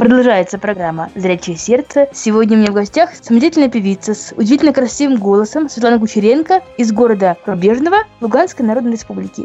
Продолжается программа «Зрячее сердце». Сегодня у меня в гостях самодеятельная певица с удивительно красивым голосом Светлана Кучеренко из города Рубежного Луганской Народной Республики.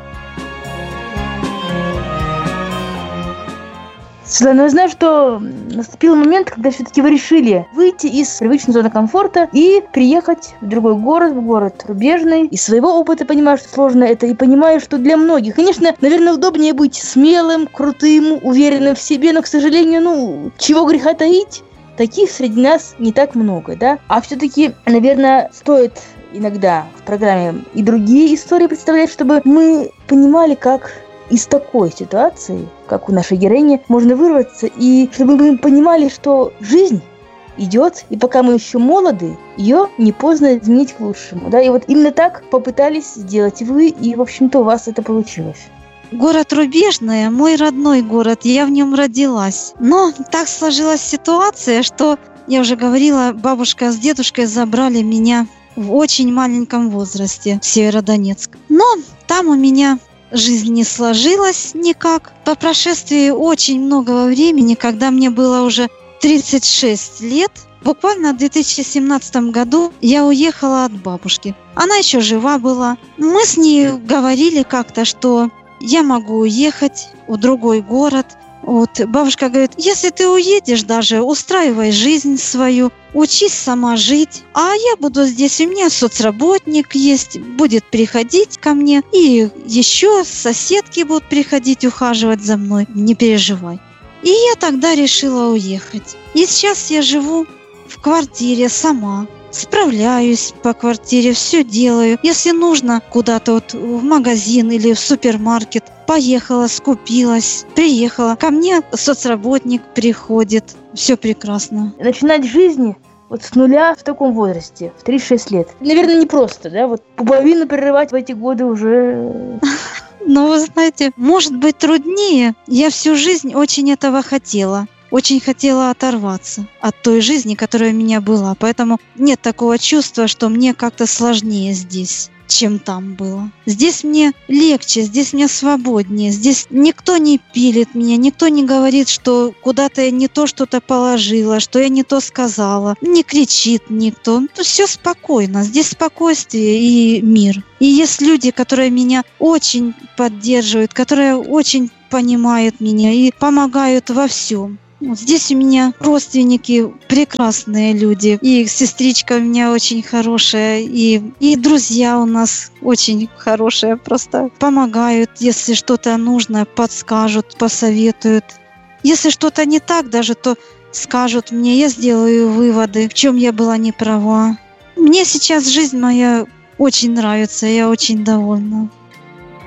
Светлана, я знаю, что наступил момент, когда все-таки вы решили выйти из привычной зоны комфорта и приехать в другой город, в город Рубежный. Из своего опыта понимаю, что сложно это, и понимаю, что для многих, конечно, наверное, удобнее быть смелым, крутым, уверенным в себе, но, к сожалению, чего греха таить, таких среди нас не так много, да? А все-таки, наверное, стоит иногда в программе и другие истории представлять, чтобы мы понимали, как из такой ситуации, как у нашей героини, можно вырваться, и чтобы мы понимали, что жизнь идет, и пока мы еще молоды, ее не поздно изменить к лучшему. Да? И вот именно так попытались сделать вы, и, в общем-то, у вас это получилось. Город Рубежный, мой родной город, я в нем родилась. Но так сложилась ситуация, что, я уже говорила, бабушка с дедушкой забрали меня в очень маленьком возрасте в Северодонецк. Но там у меня жизнь не сложилась никак. По прошествии очень многого времени, когда мне было уже 36 лет, буквально в 2017 году я уехала от бабушки. Она еще жива была. Мы с ней говорили как-то, что я могу уехать в другой город. Вот бабушка говорит: если ты уедешь даже, устраивай жизнь свою, учись сама жить, а я буду здесь, у меня соцработник есть, будет приходить ко мне, и еще соседки будут приходить ухаживать за мной, не переживай. И я тогда решила уехать. И сейчас я живу в квартире сама, справляюсь по квартире, все делаю. Если нужно куда-то вот в магазин или в супермаркет, поехала, скупилась, приехала. Ко мне соцработник приходит. Все прекрасно. Начинать жизнь вот с нуля в таком возрасте, в 36 лет. Наверное, непросто, да? Вот пуповину прерывать в эти годы уже... Но вы знаете, может быть труднее. Я всю жизнь очень этого хотела. Очень хотела оторваться от той жизни, которая у меня была. Поэтому нет такого чувства, что мне как-то сложнее здесь, чем там было. Здесь мне легче, здесь мне свободнее. Здесь никто не пилит меня, никто не говорит, что куда-то я не то что-то положила, что я не то сказала. Не кричит никто. Все спокойно. Здесь спокойствие и мир. И есть люди, которые меня очень поддерживают, которые очень понимают меня и помогают во всем. Вот здесь у меня родственники прекрасные люди, и сестричка у меня очень хорошая, и друзья у нас очень хорошие, просто помогают, если что-то нужно, подскажут, посоветуют. Если что-то не так даже, то скажут мне, я сделаю выводы, в чем я была не права. Мне сейчас жизнь моя очень нравится, я очень довольна.